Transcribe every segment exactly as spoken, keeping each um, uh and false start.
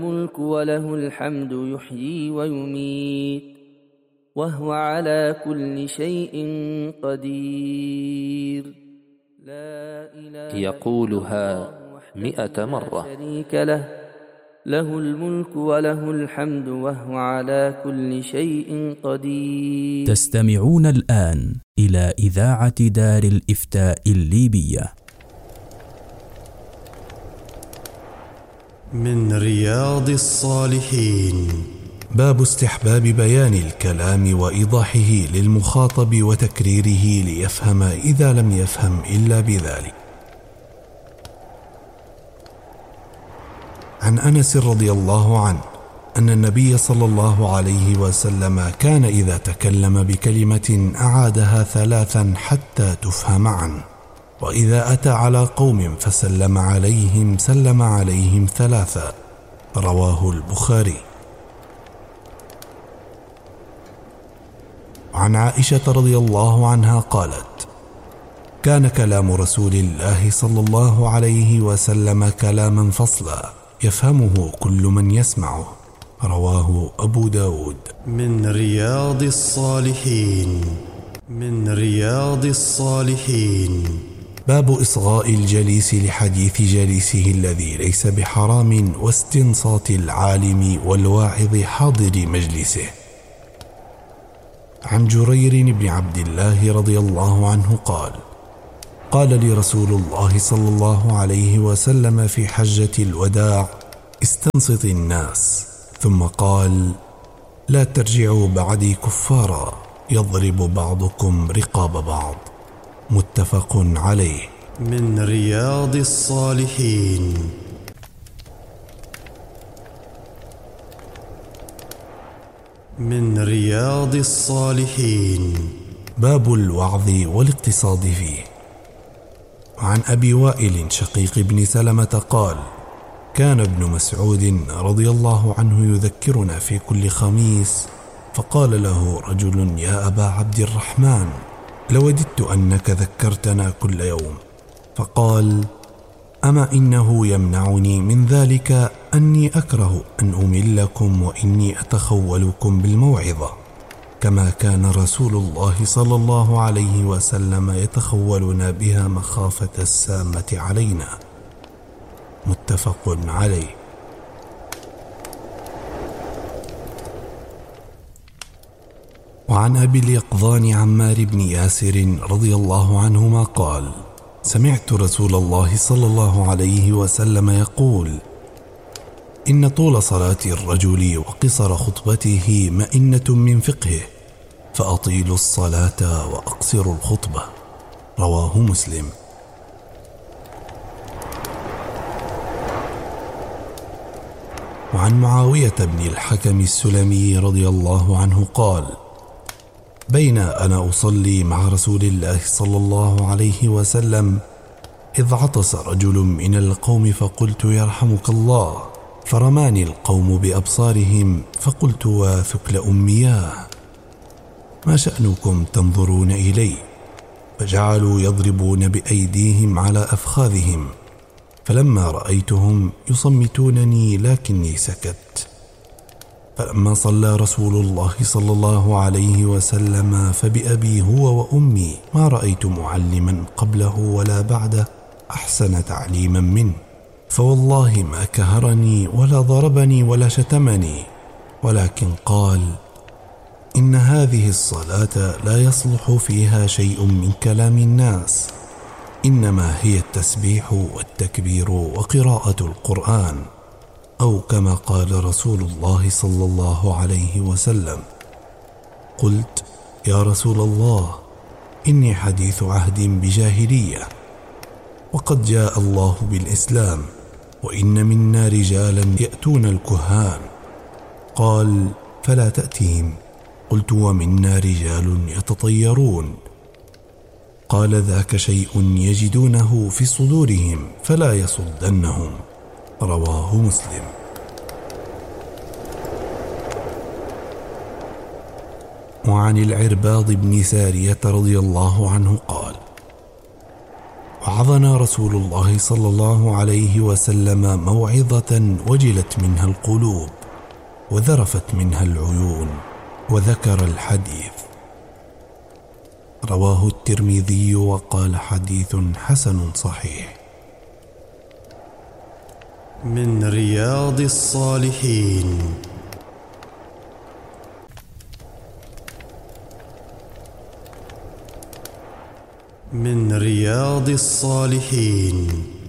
الملك وله الحمد يحيي ويميت وهو على كل شيء قدير. لا إله يقولها مئة مرة. شريك له له الملك وله الحمد وهو على كل شيء قدير. تستمعون الآن إلى إذاعة دار الإفتاء الليبية. من رياض الصالحين. باب استحباب بيان الكلام وإيضاحه للمخاطب وتكريره ليفهم إذا لم يفهم إلا بذلك. عن أنس رضي الله عنه أن النبي صلى الله عليه وسلم كان إذا تكلم بكلمة أعادها ثلاثا حتى تفهم عنه، وإذا أتى على قوم فسلم عليهم سلم عليهم ثلاثا. رواه البخاري. عن عائشة رضي الله عنها قالت: كان كلام رسول الله صلى الله عليه وسلم كلاما فصلا يفهمه كل من يسمعه. رواه أبو داود. من رياض الصالحين. من رياض الصالحين. باب إصغاء الجليس لحديث جليسه الذي ليس بحرام واستنصات العالم والواعظ حاضر مجلسه. عن جرير بن عبد الله رضي الله عنه قال: قال لي رسول الله صلى الله عليه وسلم في حجة الوداع: استنصت الناس. ثم قال: لا ترجعوا بعدي كفارا يضرب بعضكم رقاب بعض. متفق عليه. من رياض الصالحين. من رياض الصالحين. باب الوعظ والاقتصاد فيه. عن أبي وائل شقيق بن سلمة قال: كان ابن مسعود رضي الله عنه يذكرنا في كل خميس، فقال له رجل: يا أبا عبد الرحمن، لوددت أنك ذكرتنا كل يوم. فقال: أما إنه يمنعني من ذلك أني أكره أن أملكم وإني أتخولكم بالموعظة، كما كان رسول الله صلى الله عليه وسلم يتخولنا بها مخافة السامة علينا. متفق عليه. وعن أبي اليقظان عمار بن ياسر رضي الله عنهما قال: سمعت رسول الله صلى الله عليه وسلم يقول: إن طول صلاة الرجل وقصر خطبته مئنة من فقهه، فأطيلوا الصلاة وأقصروا الخطبة. رواه مسلم. وعن معاوية بن الحكم السلمي رضي الله عنه قال: بين أنا أصلي مع رسول الله صلى الله عليه وسلم إذ عطس رجل من القوم فقلت: يرحمك الله، فرماني القوم بأبصارهم فقلت: وثكل أمياه، ما شأنكم تنظرون إلي؟ فجعلوا يضربون بأيديهم على أفخاذهم، فلما رأيتهم يصمتونني لكني سكت. فلما صلى رسول الله صلى الله عليه وسلم فبأبي هو وأمي ما رأيت معلما قبله ولا بعده أحسن تعليما منه، فوالله ما كهرني ولا ضربني ولا شتمني، ولكن قال: إن هذه الصلاة لا يصلح فيها شيء من كلام الناس، إنما هي التسبيح والتكبير وقراءة القرآن، أو كما قال رسول الله صلى الله عليه وسلم. قلت: يا رسول الله، إني حديث عهد بجاهلية، وقد جاء الله بالإسلام، وإن منا رجالا يأتون الكهان. قال: فلا تأتيهم. قلت: ومنا رجال يتطيرون. قال: ذاك شيء يجدونه في صدورهم فلا يصدنهم. رواه مسلم. وعن العرباض بن سارية رضي الله عنه قال: وعظنا رسول الله صلى الله عليه وسلم موعظة وجلت منها القلوب وذرفت منها العيون، وذكر الحديث. رواه الترمذي وقال حديث حسن صحيح. من رياض الصالحين. من رياض الصالحين.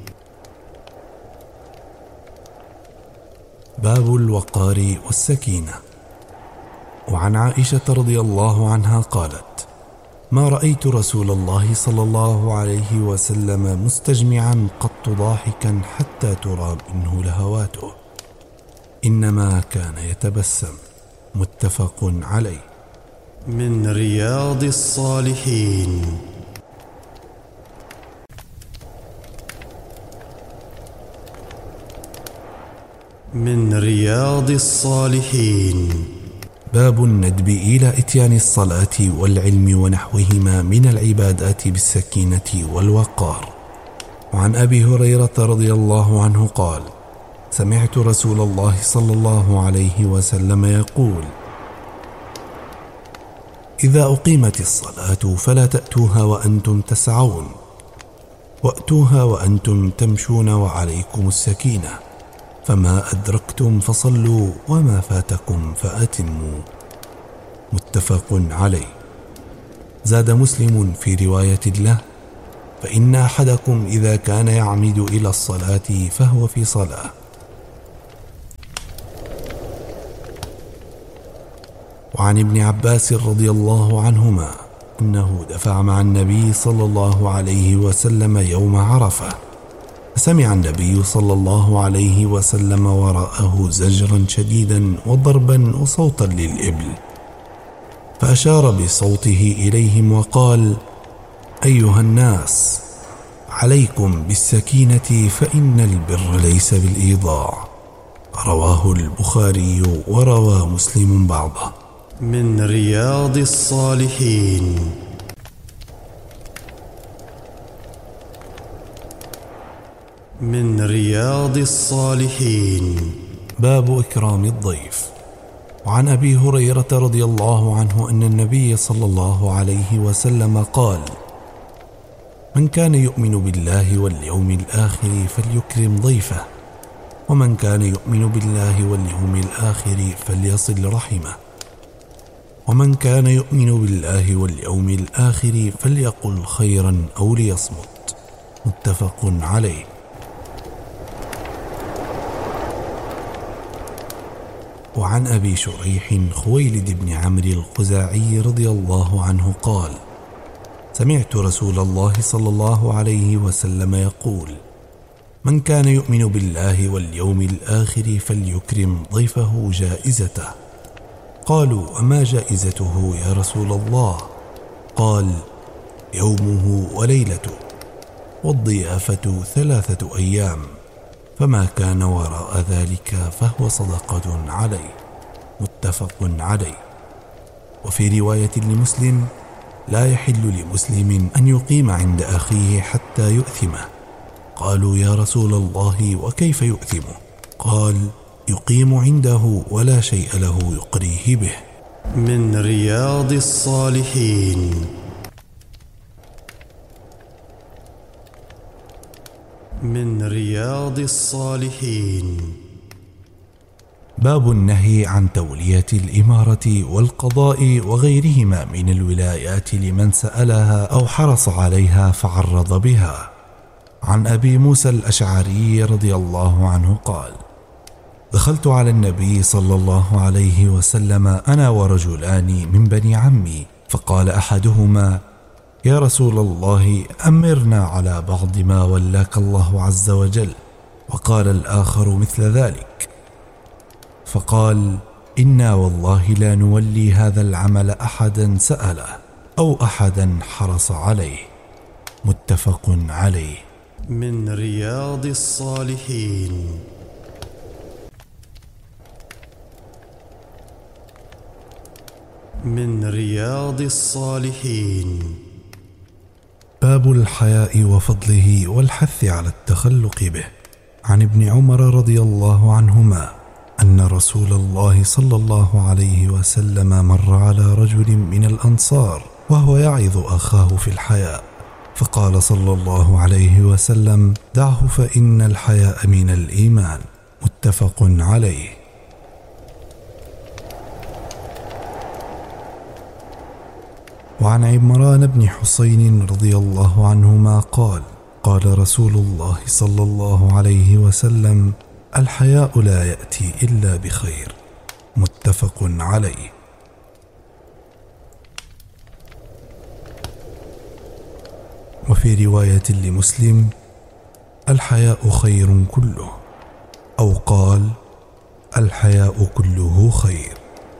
باب الوقار والسكينة. وعن عائشة رضي الله عنها قالت: ما رأيت رسول الله صلى الله عليه وسلم مستجمعا قط ضاحكا حتى ترى منه لهواته، إنما كان يتبسم. متفق عليه. من رياض الصالحين. من رياض الصالحين. باب الندب إلى إتيان الصلاة والعلم ونحوهما من العبادات بالسكينة والوقار. وعن أبي هريرة رضي الله عنه قال: سمعت رسول الله صلى الله عليه وسلم يقول: إذا أقيمت الصلاة فلا تأتوها وأنتم تسعون، وأتوها وأنتم تمشون وعليكم السكينة، فما أدركتم فصلوا وما فاتكم فأتموا. متفق عليه. زاد مسلم في رواية له: فإن أحدكم إذا كان يعمد إلى الصلاة فهو في صلاة. وعن ابن عباس رضي الله عنهما أنه دفع مع النبي صلى الله عليه وسلم يوم عرفة، فسمع النبي صلى الله عليه وسلم وراءه زجرا شديدا وضربا وصوتا للإبل، فأشار بصوته إليهم وقال: أيها الناس، عليكم بالسكينة فإن البر ليس بالإيضاع. رواه البخاري وروى مسلم بعضه. من رياض الصالحين. من رياض الصالحين. باب إكرام الضيف. وعن أبي هريرة رضي الله عنه أن النبي صلى الله عليه وسلم قال: من كان يؤمن بالله واليوم الآخر فليكرم ضيفه، ومن كان يؤمن بالله واليوم الآخر فليصل رحمه، ومن كان يؤمن بالله واليوم الآخر فليقل خيرا أو ليصمت. متفق عليه. وعن أبي شريح خويلد بن عمرو الخزاعي رضي الله عنه قال: سمعت رسول الله صلى الله عليه وسلم يقول: من كان يؤمن بالله واليوم الآخر فليكرم ضيفه جائزته. قالوا: وما جائزته يا رسول الله؟ قال: يومه وليلته، والضيافة ثلاثة أيام، فما كان وراء ذلك فهو صدقة عليه. متفق عليه. وفي رواية لمسلم: لا يحل لمسلم أن يقيم عند أخيه حتى يؤثمه. قالوا: يا رسول الله وكيف يؤثمه؟ قال: يقيم عنده ولا شيء له يقريه به. من رياض الصالحين. من رياض الصالحين. باب النهي عن تولية الإمارة والقضاء وغيرهما من الولايات لمن سألها أو حرص عليها فعرض بها. عن أبي موسى الأشعري رضي الله عنه قال: دخلت على النبي صلى الله عليه وسلم أنا ورجلان من بني عمي، فقال أحدهما: يا رسول الله، أمرنا على بعض ما ولاك الله عز وجل. وقال الآخر مثل ذلك، فقال: إنا والله لا نولي هذا العمل أحدا سأله أو أحدا حرص عليه. متفق عليه. من رياض الصالحين. من رياض الصالحين. باب باب الحياء وفضله والحث على التخلق به. عن ابن عمر رضي الله عنهما أن رسول الله صلى الله عليه وسلم مر على رجل من الأنصار وهو يعظ أخاه في الحياء، فقال صلى الله عليه وسلم: دعه فإن الحياء من الإيمان. متفق عليه. وعن عمران بن حسين رضي الله عنهما قال: قال رسول الله صلى الله عليه وسلم: الحياء لا يأتي إلا بخير. متفق عليه. وفي رواية لمسلم: الحياء خير كله، أو قال: الحياء كله خير.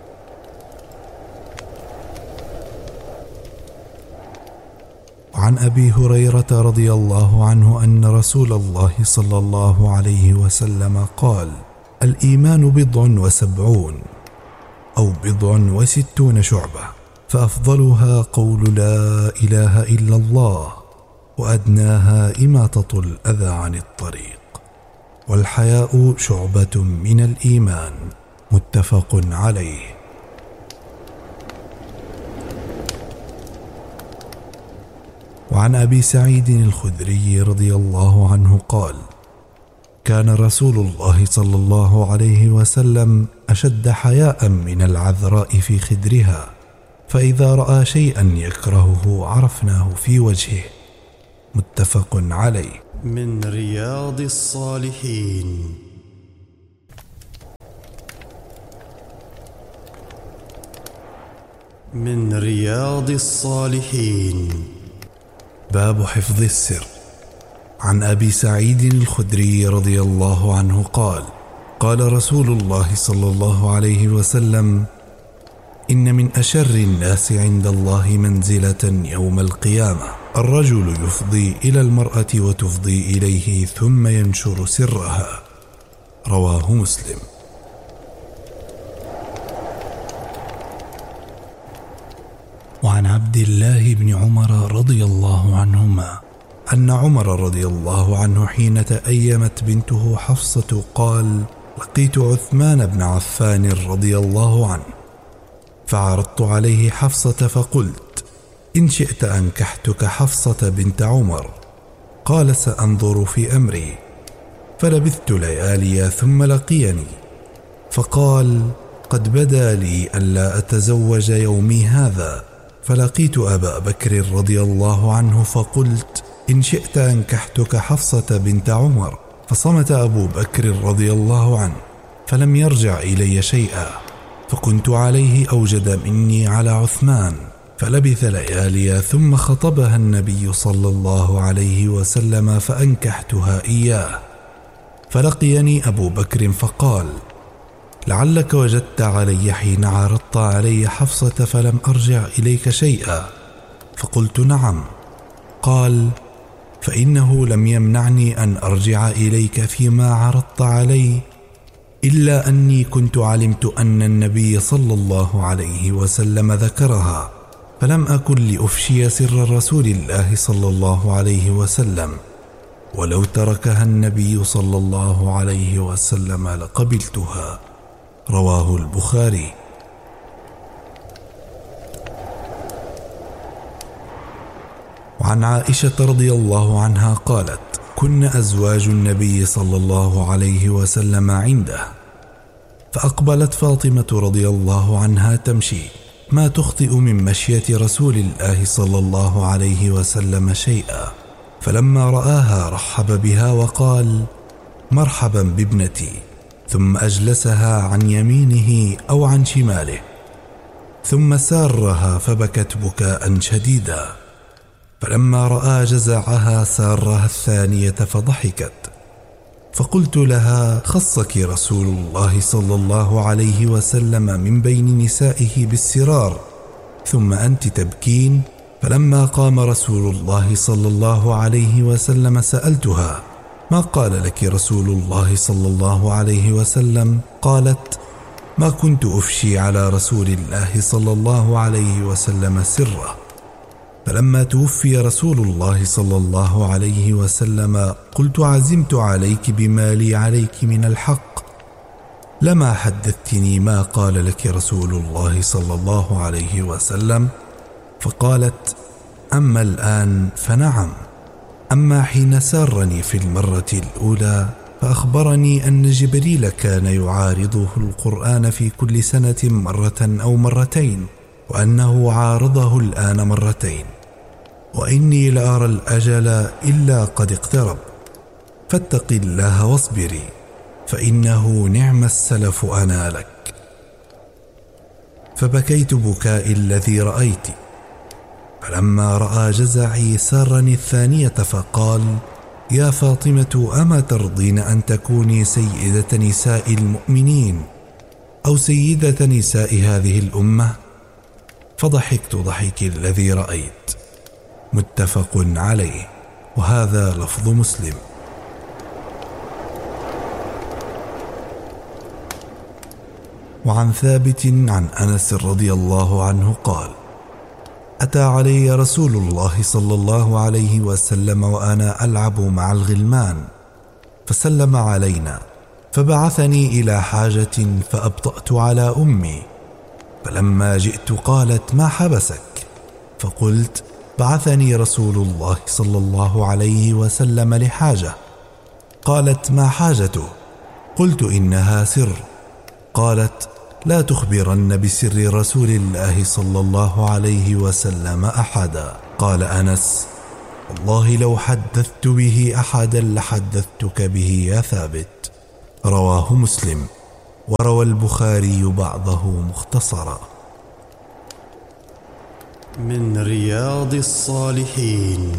عن أبي هريرة رضي الله عنه أن رسول الله صلى الله عليه وسلم قال: الإيمان بضع وسبعون أو بضع وستون شعبة، فأفضلها قول لا إله إلا الله، وأدناها إماطة الأذى عن الطريق، والحياء شعبة من الإيمان. متفق عليه. وعن أبي سعيد الخدري رضي الله عنه قال: كان رسول الله صلى الله عليه وسلم أشد حياء من العذراء في خدرها، فإذا رأى شيئا يكرهه عرفناه في وجهه. متفق عليه. من رياض الصالحين. من رياض الصالحين. باب حفظ السر. عن أبي سعيد الخدري رضي الله عنه قال: قال رسول الله صلى الله عليه وسلم: إن من أشر الناس عند الله منزلة يوم القيامة الرجل يفضي إلى المرأة وتفضي إليه ثم ينشر سرها. رواه مسلم. وعن عبد الله بن عمر رضي الله عنهما أن عمر رضي الله عنه حين تأيمت بنته حفصة قال: لقيت عثمان بن عفان رضي الله عنه فعرضت عليه حفصة فقلت: إن شئت أنكحتك حفصة بنت عمر. قال: سأنظر في أمري. فلبثت ليالي ثم لقيني فقال: قد بدا لي ألا أتزوج يومي هذا. فلقيت أبا بكر رضي الله عنه فقلت: إن شئت أنكحتك حفصة بنت عمر. فصمت أبو بكر رضي الله عنه فلم يرجع إلي شيئا، فكنت عليه أوجد مني على عثمان. فلبث ليالي ثم خطبها النبي صلى الله عليه وسلم فأنكحتها إياه. فلقيني أبو بكر فقال: لعلك وجدت علي حين عرضت علي حفصة فلم أرجع إليك شيئا. فقلت: نعم. قال: فإنه لم يمنعني أن أرجع إليك فيما عرضت علي إلا أني كنت علمت أن النبي صلى الله عليه وسلم ذكرها، فلم أكن لأفشي سر رسول الله صلى الله عليه وسلم، ولو تركها النبي صلى الله عليه وسلم لقبلتها. رواه البخاري. وعن عائشة رضي الله عنها قالت: كن أزواج النبي صلى الله عليه وسلم عنده، فأقبلت فاطمة رضي الله عنها تمشي ما تخطئ من مشية رسول الله صلى الله عليه وسلم شيئا، فلما رآها رحب بها وقال: مرحبا بابنتي، ثم أجلسها عن يمينه أو عن شماله، ثم سارها فبكت بكاء شديدا، فلما رأى جزعها سارها الثانية فضحكت، فقلت لها: خصك رسول الله صلى الله عليه وسلم من بين نسائه بالسرار، ثم أنت تبكين؟ فلما قام رسول الله صلى الله عليه وسلم سألتها: ما قال لك رسول الله صلى الله عليه وسلم؟ قالت: ما كنت أفشي على رسول الله صلى الله عليه وسلم سره. فلما توفي رسول الله صلى الله عليه وسلم قلت عزمت عليك بما لي عليك من الحق، لما حدثتني ما قال لك رسول الله صلى الله عليه وسلم؟ فقالت: أما الآن فنعم، أما حين سارني في المرة الأولى فأخبرني أن جبريل كان يعارضه القرآن في كل سنة مرة أو مرتين، وأنه عارضه الآن مرتين، وإني لأرى الأجل إلا قد اقترب، فاتق الله واصبري، فإنه نعم السلف أنا لك. فبكيت بكاء الذي رأيت. فلما رأى جزعي سارني الثانية فقال: يا فاطمة، أما ترضين أن تكوني سيدة نساء المؤمنين أو سيدة نساء هذه الأمة؟ فضحكت ضحك الذي رأيت. متفق عليه، وهذا لفظ مسلم. وعن ثابت عن أنس رضي الله عنه قال: أتى علي رسول الله صلى الله عليه وسلم وأنا ألعب مع الغلمان، فسلم علينا، فبعثني إلى حاجة فأبطأت على أمي، فلما جئت قالت: ما حبسك؟ فقلت: بعثني رسول الله صلى الله عليه وسلم لحاجة. قالت: ما حاجته؟ قلت: إنها سر. قالت: لا تخبرن بسر رسول الله صلى الله عليه وسلم أحدا. قال أنس: والله لو حدثت به أحدا لحدثتك به يا ثابت. رواه مسلم، وروى البخاري بعضه مختصرا. من رياض الصالحين.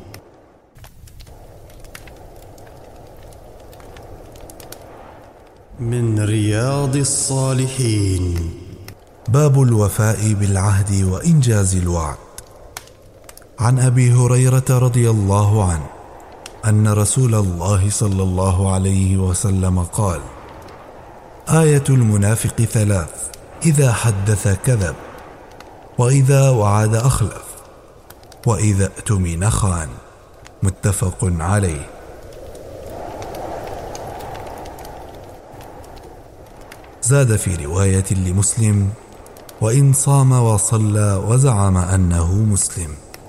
من رياض الصالحين. باب الوفاء بالعهد وإنجاز الوعد. عن أبي هريرة رضي الله عنه أن رسول الله صلى الله عليه وسلم قال: آية المنافق ثلاث: إذا حدث كذب، وإذا وعد أخلف، وإذا اؤتمن خان. متفق عليه. زاد في رواية لمسلم: وإن صام وصلى وزعم أنه مسلم.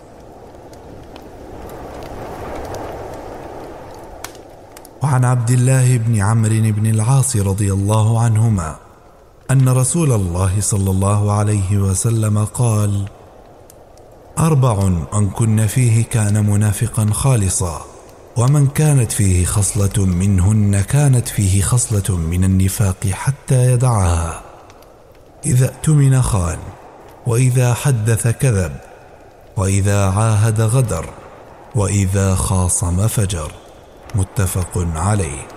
وعن عبد الله بن عمرو بن العاص رضي الله عنهما أن رسول الله صلى الله عليه وسلم قال: أربع من كن فيه كان منافقا خالصا، ومن كانت فيه خصلة منهن كانت فيه خصلة من النفاق حتى يدعها: إذا اؤتمن خان، وإذا حدث كذب، وإذا عاهد غدر، وإذا خاصم فجر. متفق عليه.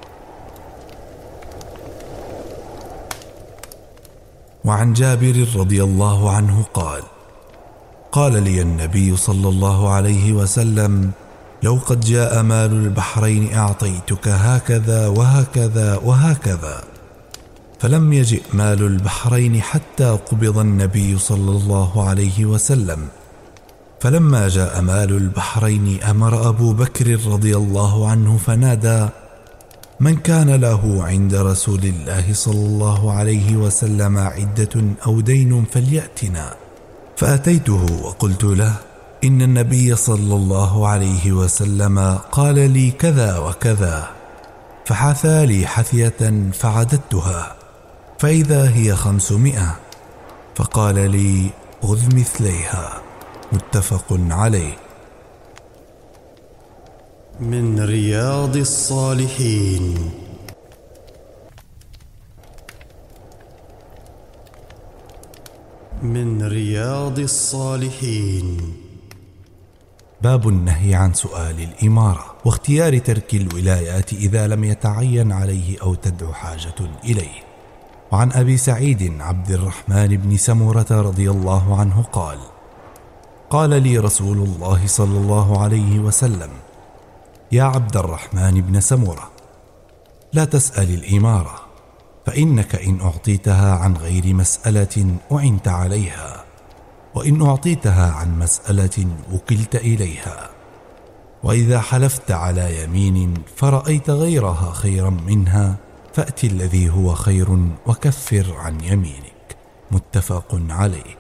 وعن جابر رضي الله عنه قال: قال لي النبي صلى الله عليه وسلم: لو قد جاء مال البحرين أعطيتك هكذا وهكذا وهكذا. فلم يجئ مال البحرين حتى قبض النبي صلى الله عليه وسلم. فلما جاء مال البحرين أمر أبو بكر رضي الله عنه فنادى: من كان له عند رسول الله صلى الله عليه وسلم عدة أو دين فليأتنا. فأتيته وقلت له: إن النبي صلى الله عليه وسلم قال لي كذا وكذا. فحثى لي حثية فعددتها فإذا هي خمسمائة، فقال لي: خذ مثليها. متفق عليه. من رياض الصالحين. من رياض الصالحين. باب النهي عن سؤال الإمارة واختيار ترك الولايات إذا لم يتعين عليه أو تدعو حاجة إليه. وعن أبي سعيد عبد الرحمن بن سمرة رضي الله عنه قال: قال لي رسول الله صلى الله عليه وسلم: يا عبد الرحمن بن سمرة، لا تسأل الإمارة، فإنك إن أعطيتها عن غير مسألة أعنت عليها، وإن أعطيتها عن مسألة وكلت إليها، وإذا حلفت على يمين فرأيت غيرها خيرا منها فأت الذي هو خير وكفر عن يمينك. متفق عليه.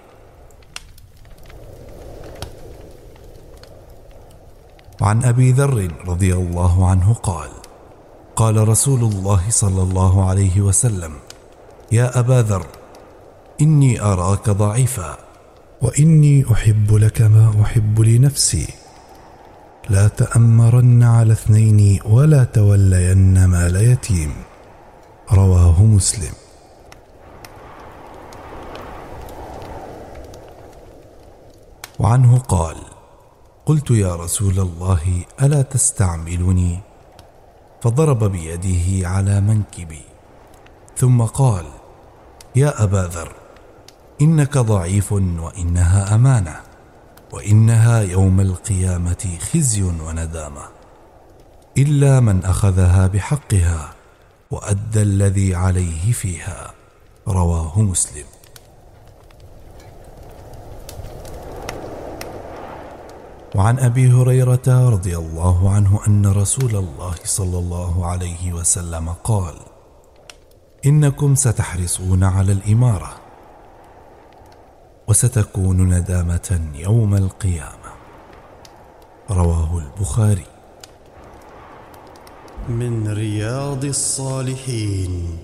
وعن أبي ذر رضي الله عنه قال: قال رسول الله صلى الله عليه وسلم: يا أبا ذر، إني أراك ضعيفا، وإني أحب لك ما أحب لنفسي، لا تأمرن على اثنين ولا تولين مال يتيم. رواه مسلم. وعنه قال: قلت يا رسول الله ألا تستعملني؟ فضرب بيده على منكبي ثم قال: يا أبا ذر، إنك ضعيف وإنها أمانة، وإنها يوم القيامة خزي وندامة، إلا من أخذها بحقها وأدى الذي عليه فيها. رواه مسلم. وعن أبي هريرة رضي الله عنه أن رسول الله صلى الله عليه وسلم قال: إنكم ستحرصون على الإمارة وستكون ندامة يوم القيامة. رواه البخاري. من رياض الصالحين.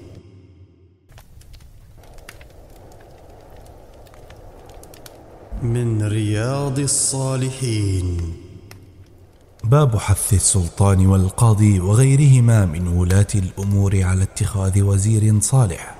من رياض الصالحين. باب حث السلطان والقاضي وغيرهما من ولاة الأمور على اتخاذ وزير صالح